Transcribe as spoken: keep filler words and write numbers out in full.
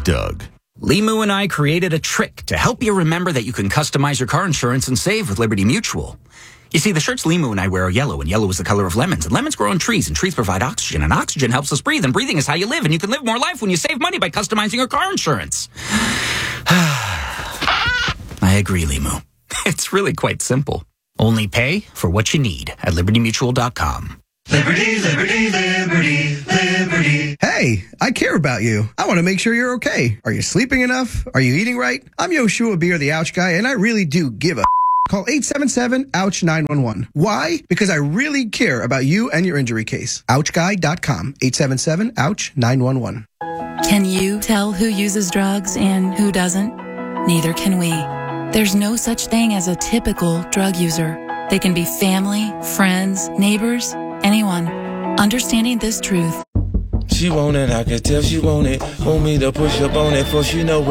Doug. Limu and I created a trick to help you remember that you can customize your car insurance and save with Liberty Mutual. You see, the shirts Limu and I wear are yellow, and yellow is the color of lemons, and lemons grow on trees, and trees provide oxygen, and oxygen helps us breathe, and breathing is how you live, and you can live more life when you save money by customizing your car insurance. I agree, Limu. It's really quite simple. Only pay for what you need at liberty mutual dot com. Liberty, liberty, liberty, liberty. Hey, I care about you. I want to make sure you're okay. Are you sleeping enough? Are you eating right? I'm Yoshua Beer, the Ouch Guy, and I really do give a Call eight seven seven, ouch, nine one one. Why? Because I really care about you and your injury case. ouch guy dot com, eight seven seven, ouch, nine one one. Can you tell who uses drugs and who doesn't? Neither can we. There's no such thing as a typical drug user. They can be family, friends, neighbors, anyone. Understanding this truth. She want it, I can tell she want it. Want me to push up on it, for she know